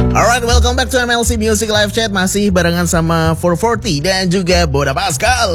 Alright, welcome back to MLC Music Live Chat. Masih barengan sama 440 dan juga Bona Pascal.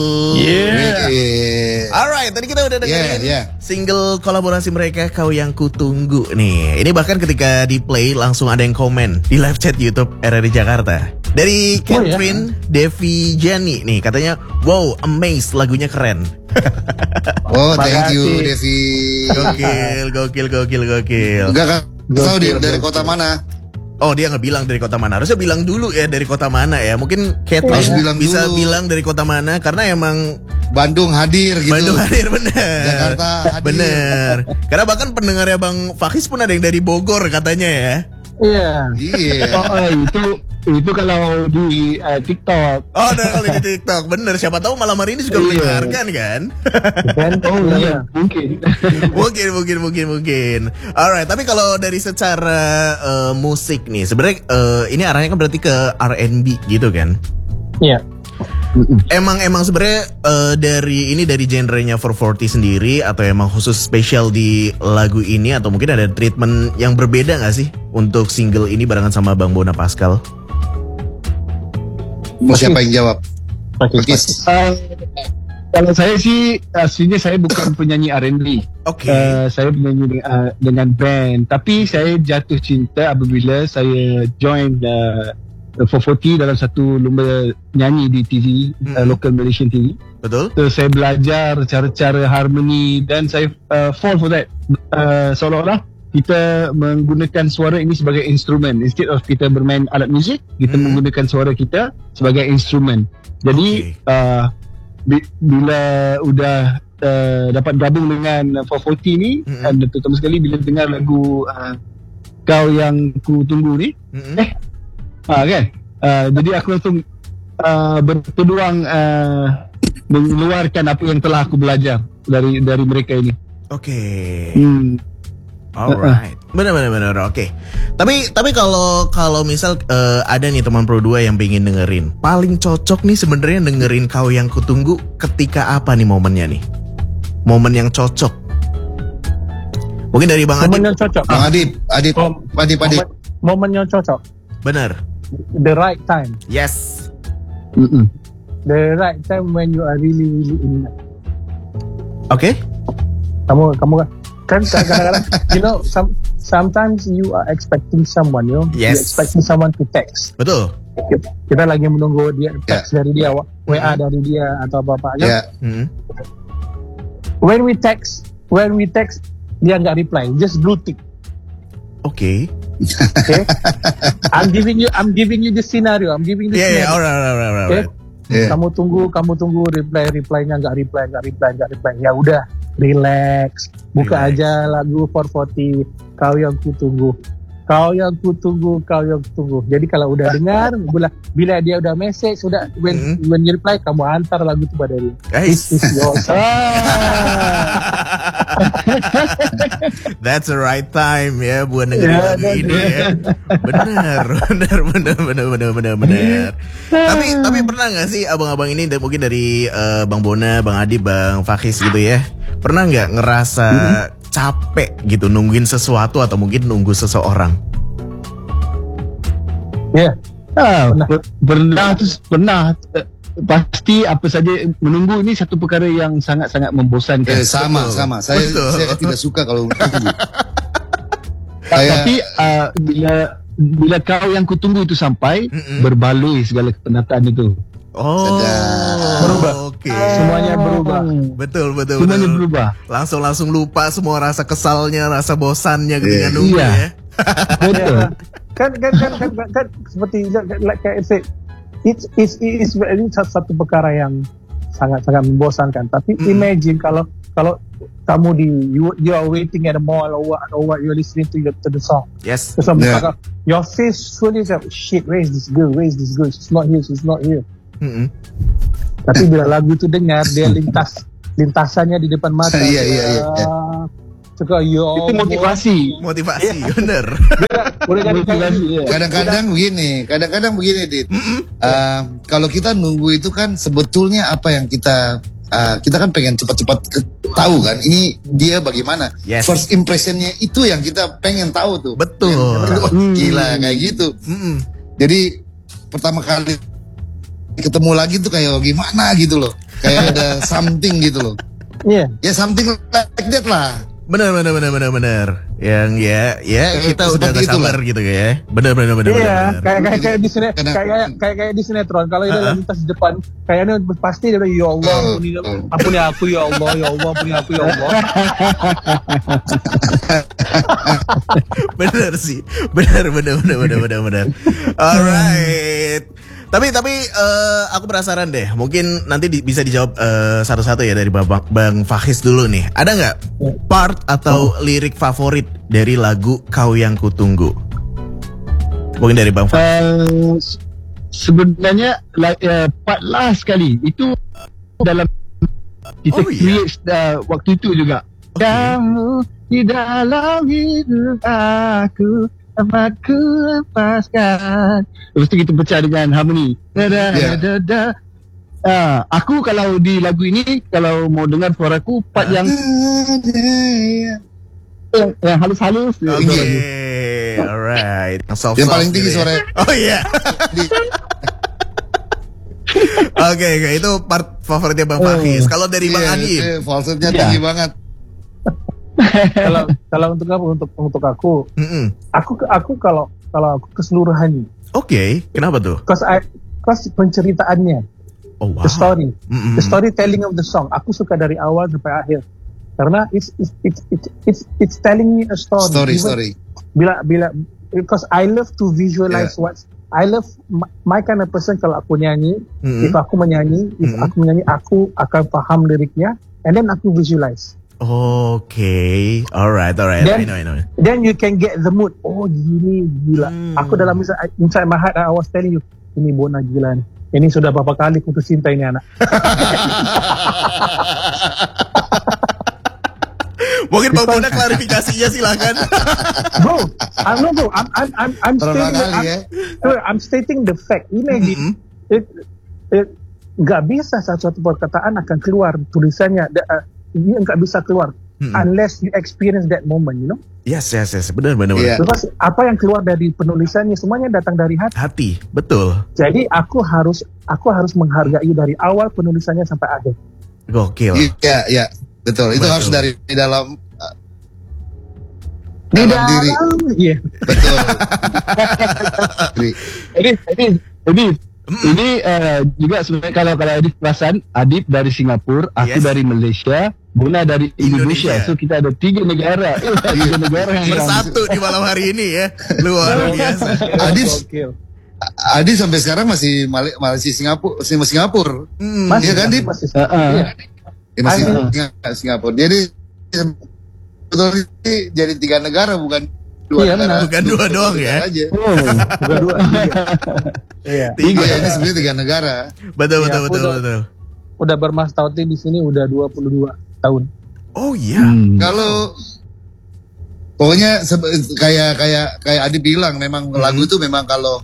Alright, tadi kita udah dengerin single kolaborasi mereka, Kau Yang Kutunggu nih. Ini bahkan ketika di play langsung ada yang komen di live chat YouTube RRI Jakarta. Dari Catherine Devi Jani nih, katanya, wow, amazed, lagunya keren. Oh, thank you Devi. Gokil. Enggak, tahu dia dari kota mana? Oh, dia nggak bilang dari kota mana. Harusnya bilang dulu ya dari kota mana ya. Mungkin Catherine bisa bilang dari kota mana karena emang Bandung hadir gitu. Bandung hadir, bener. Jakarta hadir. Bener. Karena bahkan pendengarnya Bang Fakis pun ada yang dari Bogor katanya ya. Iya. Iya. Itu kalau di TikTok. Oh, ada kali di TikTok. Bener. Siapa tahu malam hari ini juga mendengarkan kan? Oh iya, mungkin. Alright, tapi kalau dari secara musik nih, sebenarnya ini arahnya kan berarti ke R&B gitu kan? Iya. Emang sebenarnya dari genrenya 440 sendiri atau emang khusus spesial di lagu ini atau mungkin ada treatment yang berbeda nggak sih untuk single ini barengan sama Bang Bona Pascal? Mau siapa yang jawab? Pakis. Kalau saya sih aslinya saya bukan penyanyi R&B. Oke. Saya penyanyi dengan band, tapi saya jatuh cinta apabila saya join 440 dalam satu lomba nyanyi di TV, local Malaysian TV. Betul. So saya belajar cara-cara harmoni dan saya fall for that. Seolah-olah kita menggunakan suara ini sebagai instrumen. Instead of kita bermain alat muzik, kita menggunakan suara kita sebagai instrumen. Jadi bila udah dapat gabung dengan 440 ni, dan terutama sekali bila dengar lagu Kau Yang Kutunggu ni, kan? Jadi aku langsung berpeluang mengeluarkan apa yang telah aku belajar dari mereka ini. Oke. Alright, benar. Oke. Tapi kalau misal ada nih teman Pro 2 yang pengen dengerin, paling cocok nih sebenarnya dengerin Kau Yang Kutunggu ketika apa nih momennya nih? Momen yang cocok. Mungkin dari Bang Adib. Momen yang cocok. Bang Adib. Momen yang cocok. Benar. The right time. Yes. The right time when you are really in love. Oke. Kamu kan kadang-kadang sometimes you are expecting someone, Yes. you're expecting someone to text. Betul. Kita lagi menunggu dia text dari dia, WA dari dia atau apa-apa kan. When we text dia nggak reply, just blue tick. Oke. Okay. I'm giving you the scenario. Yeah, alright. Okay? Kamu tunggu reply-nya nggak reply. Ya udah, relax. Buka aja lagu 440 Kau Yang Kutunggu. Jadi kalau udah dengar, bila dia udah message, sudah when you reply, kamu antar lagu itu pada dia. Guys. It's yours. That's the right time ya buat dengerin lagu ini ya. Benar. Tapi pernah nggak sih abang-abang ini mungkin dari Bang Bona, Bang Adi, Bang Fakis gitu ya, pernah nggak ngerasa capek gitu nungguin sesuatu atau mungkin nunggu seseorang? Ya, pernah. Pasti apa saja menunggu ini satu perkara yang sangat-sangat membosankan. Sama. Saya tidak suka kalau menunggu. Tapi bila Kau Yang Kutunggu itu sampai, berbaloi segala kepenatan itu. Berubah. Oke. Semuanya berubah. Betul. Semuanya berubah. Langsung lupa semua rasa kesalnya, rasa bosannya ketika nunggu ya. Betul. Kan seperti like I said, it's ini satu perkara yang sangat membosankan. Tapi imagine kalau kamu you are waiting at the mall or what you're listening to the song. Yes. Your face fully like, shit, where is this girl? She's not here. Tapi bila lagu itu dengar, dia lintasannya di depan mata. Iya. Itu motivasi, bener. Kadang-kadang begini, Dit. Kalau kita nunggu itu kan sebetulnya apa yang kita kan pengen cepat-cepat tahu kan ini dia bagaimana. Yes. First impressionnya itu yang kita pengen tahu tuh. Betul. Wah, gila kayak gitu. Mm-mm. Jadi pertama kali ketemu lagi tuh kayak gimana gitu loh. Kayak ada something gitu loh. Iya. Ya something like that lah. Benar. Yang ya kita udah Seperti gak sabar itulah. gitu ya. Benar. Iya, kayak di sinetron, Kadang- kayak di sinetron. Kalau dia lalu lintas di depan, kayaknya pasti dia bilang, ya Allah, ampuni aku ya Allah, ampuni aku ya Allah. Benar sih. Benar. Alright. Tapi aku penasaran deh. Mungkin nanti bisa dijawab satu-satu ya dari Bang Fahis dulu nih. Ada nggak part atau lirik favorit dari lagu Kau Yang Kutunggu? Mungkin dari Bang Fahis. Sebenarnya part last sekali itu dalam kita Oh, iya. create waktu itu juga. Okay. Kamu di dalam hidup aku, tempat ku lepaskan. Lepas tu kita pecah dengan harmoni. Aku kalau di lagu ini, kalau mau dengar suaraku, part yang halus-halus. Oke, alright. Yang paling tinggi suara. Oh iya. Oke, itu part favoritnya Bang Fahis. Kalau dari Bang Adib, falsetnya tinggi banget. Kalau untuk aku, Mm-mm. aku kalau aku keseluruhannya, Oke, kenapa tuh? cause penceritaannya, Oh wow. the story, Mm-mm. the storytelling of the song, aku suka dari awal sampai akhir, karena it's telling me a story. Story. Because I love to visualize I love my kind of person. Kalau aku nyanyi, Mm-mm. if aku menyanyi, aku akan paham liriknya, and then aku visualize. Oke, alright. Then- I know. Then you can get the mood. Oh gini gila. Aku dalam inside my heart I was telling you, ini Bona gila nih. Ini sudah berapa kali putus cinta ini anak. Mungkin Bang Bona klarifikasinya silakan. Bro, I'm Berapa stating kali ya? I'm stating the fact. Imagine nggak bisa satu perkataan akan keluar tulisannya. Ini nggak bisa keluar unless you experience that moment, you know. Yes. Benar. Iya. Because apa yang keluar dari penulisannya semuanya datang dari hati. Hati, betul. Jadi aku harus menghargai dari awal penulisannya sampai akhir. Gokil. Iya, betul. Itu Betul. harus dari dalam Di dalam diri. Iya. Betul. Jadi ini juga sebenarnya kalau Adib perasan, Adib dari Singapura, aku Yes. dari Malaysia, Bona dari Indonesia. Indonesia. So kita ada 3 negara. 3 negara yang Bersatu di malam hari ini ya. Luar biasa. Adib, Gokil. Adi sampai sekarang masih Malaysia Singapura. Hmm. Iya kan, Dip? Masih. Ya, Iya. masih Singapura. Jadi betul ini jadi 3 negara bukan 2 Iya, negara. benar. Bukan 2 doang ya. Aja. Oh, bukan 2. Iya. Iya, ini sebenarnya 3 negara. Betul. Iya, aku udah bermaster di sini udah 22 tahun. Oh iya. Kalau pokoknya kayak Adi bilang memang lagu itu memang kalau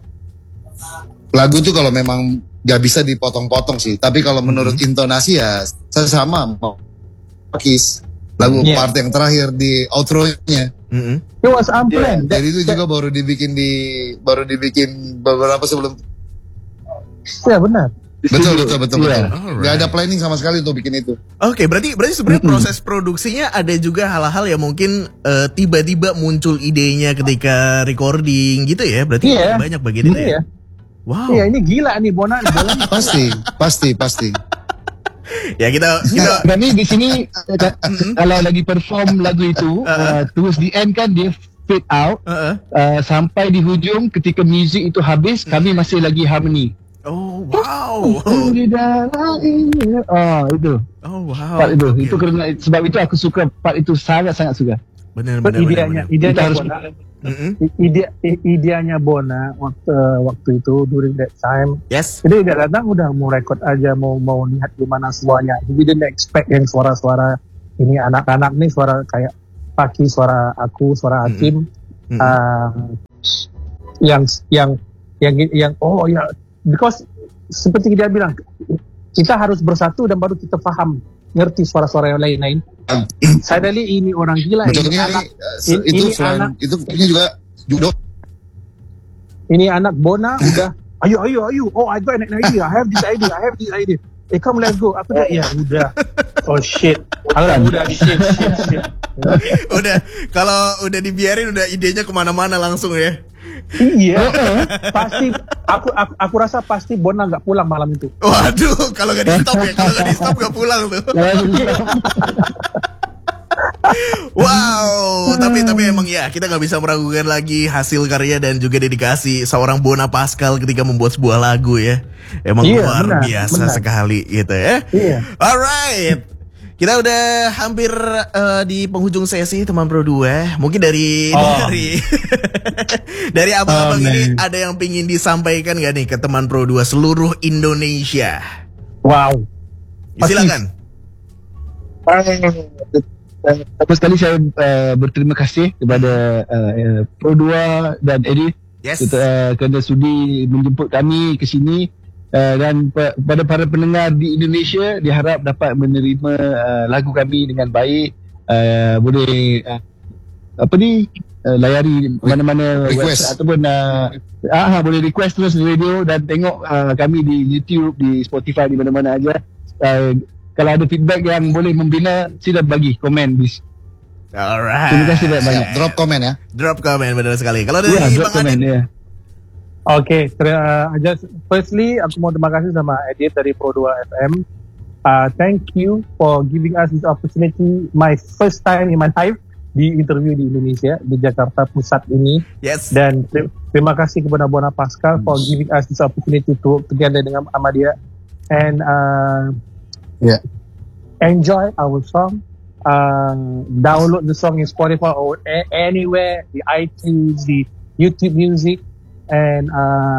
memang nggak bisa dipotong-potong sih. Tapi kalau menurut intonasi ya sama mau Kiss lagu Yeah. part yang terakhir di outro-nya. Mm-mm. It was unplanned. Jadi itu juga baru dibikin beberapa sebelum. Ya benar. Betul. Alright. Gak ada planning sama sekali untuk bikin itu. Oke, berarti sebenarnya proses produksinya ada juga hal-hal yang mungkin tiba-tiba muncul idenya ketika recording gitu ya. Berarti Iya. banyak bagian itu ya. Iya. Wow. Iya, ini gila nih Bona. Pasti. Ya kita Dan ini di sini kalau lagi perform lagu itu, towards the end kan dia fade out, sampai di hujung ketika music itu habis, kami masih lagi harmony. Oh wow. Di dalam ini. Oh itu. Oh wow. Part itu. Oke. Itu karena sebab itu aku suka part itu sangat-sangat suka. Benar. Ideanya benar. Bona. Mm-mm. Ideanya Bona waktu itu during that time. Yes. Jadi dia datang udah mau record aja, mau lihat gimana suaranya. Jadi dia didn't expect yang suara-suara ini anak-anak nih suara kayak Paki, suara aku, suara Hakim. Yang oh ya, because seperti dia bilang kita harus bersatu dan baru kita paham, ngerti suara-suara yang lain-lain. Suddenly ini orang gila, ini Bocornya anak, itu ini selain anak, itu ini juga judo. ini anak Bona udah, ayo, oh I got an idea, I have this idea. Come let's go. Aku dah, ya udah. Oh shit. Udah shit. Udah, kalau udah dibiarin udah idenya kemana-mana langsung ya. Iya. Pasti aku rasa pasti Bona nggak pulang malam itu. Waduh, kalau nggak di stop ya, kalau nggak di stop nggak pulang tuh. Wow, tapi emang ya kita nggak bisa meragukan lagi hasil karya dan juga dedikasi seorang Bona Pascal ketika membuat sebuah lagu ya. Emang luar biasa sekali gitu ya. Iya. Alright, kita udah hampir di penghujung sesi teman Pro 2. Mungkin dari dari abang-abang ini ada yang pingin disampaikan gak nih ke teman Pro 2 seluruh Indonesia? Wow. Silakan. Pertama sekali saya berterima kasih kepada Pro 2 dan Eddie kerana sudi menjemput kami ke sini, dan pada para pendengar di Indonesia diharap dapat menerima lagu kami dengan baik. Boleh layari mana-mana request ataupun boleh request terus di radio dan tengok kami di YouTube, di Spotify, di mana-mana aja. Kalau ada feedback yang boleh membina, sila bagi komen. Alright. Terima kasih banyak. Drop komen ya. Drop komen, benar sekali. Kalau dari drop Bang komen Adit, ya. Okay, firstly aku mau terima kasih sama Edit dari Pro 2 FM. Thank you for giving us this opportunity. My first time in my life di interview di Indonesia, di Jakarta Pusat ini. Yes. Dan terima kasih kepada Bona Pascal for giving us this opportunity to work together dengan Ahmadiyah. And enjoy our song. Download the song in Spotify or anywhere, the iTunes, the YouTube Music, and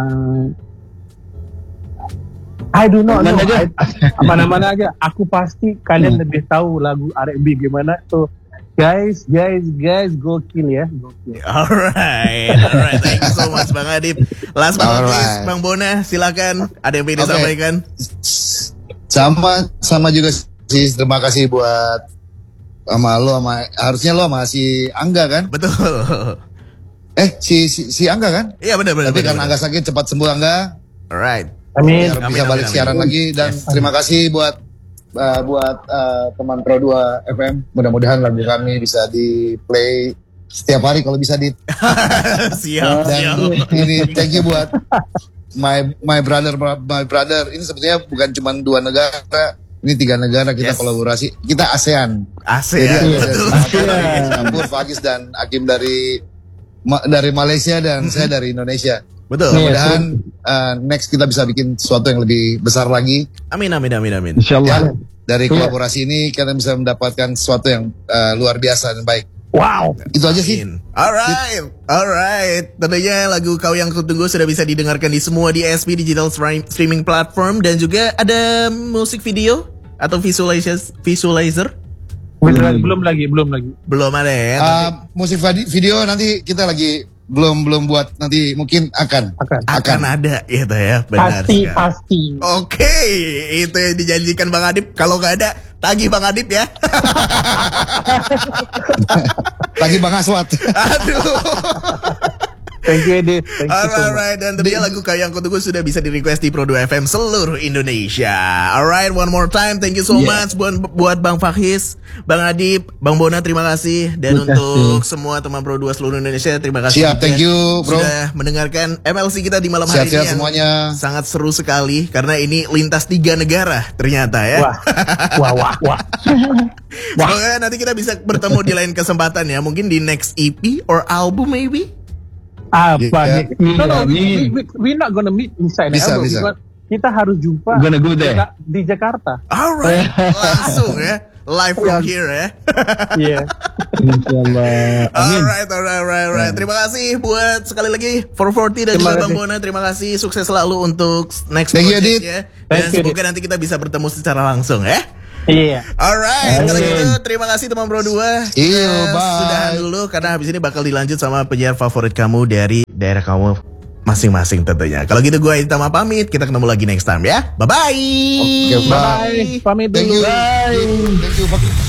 I do not know. Mana-mana aja. Aku pasti kalian lebih tahu lagu R&B gimana. So guys, go kill ya. Go kill. Alright. Thank you so much Bang Adit. Last but not least, Bang Bona, silakan. Ada yang ingin disampaikan? Sama juga sih, terima kasih buat harusnya lo sama si Angga kan? Betul. Si Angga kan? Iya benar. Tapi kan Angga sakit, cepat sembuh Angga. Alright. Amin. Biar bisa balik siaran lagi, dan terima kasih buat teman Pro 2 FM. Mudah-mudahan lagu kami bisa di play setiap hari kalau bisa di. Siap. Ini thank you buat my brother. Ini sebetulnya bukan cuma 2 negara, ini 3 negara kita kolaborasi. Kita ASEAN. Betul. Campur Fagis dan Hakim dari Malaysia dan saya dari Indonesia. Betul. Mudah-mudahan next kita bisa bikin sesuatu yang lebih besar lagi. Amin. Insyaallah. Dari kolaborasi ini kalian bisa mendapatkan sesuatu yang luar biasa dan baik. Wow. Itu aja sih. Alright. Tentunya lagu Kau Yang Kutunggu sudah bisa didengarkan di semua DSP digital streaming platform, dan juga ada musik video atau visualizer. Belum lagi. Belum ada ya. Musik video nanti kita lagi belum buat, nanti mungkin akan ada gitu ya. Benar. Pasti. Oke, itu yang dijanjikan Bang Adip. Kalau nggak ada, tagih Bang Adip ya. Tagih Bang Aswat. Aduh. Thank you Edith. Thank you so much. Alright, dan tentunya lagu Kau Yang Kutunggu sudah bisa di request di Pro 2 FM seluruh Indonesia. Alright, one more time, thank you so much buat Bang Fakhis, Bang Adip, Bang Bona, terima kasih. Dan untuk semua teman Pro 2 seluruh Indonesia, terima kasih. Siap, thank you bro. Sudah mendengarkan MLC kita di malam hari ini semuanya. Sangat seru sekali, karena ini lintas 3 negara ternyata ya. Wah. Semoga nanti kita bisa bertemu di lain kesempatan ya. Mungkin di next EP or album maybe. Apa nih? No, we not gonna meet inside the album. Bisa. Kita harus jumpa Gonna go there. di Jakarta. Alright, langsung ya. Live from here ya. Iya. Insyaallah. Amin. Alright. Terima kasih buat sekali lagi 440 dan juga Bang Bona. Terima kasih, sukses selalu untuk next project ya. Dan semoga nanti kita bisa bertemu secara langsung ya. Iya. Alright, kalau gitu terima kasih teman Pro 2. Bye. Sudahan dulu karena habis ini bakal dilanjut sama penyiar favorit kamu dari daerah kamu masing-masing tentunya. Kalau gitu gue Itama pamit, kita ketemu lagi next time ya. Bye-bye. Oke, bye. Pamit dulu. Thank you.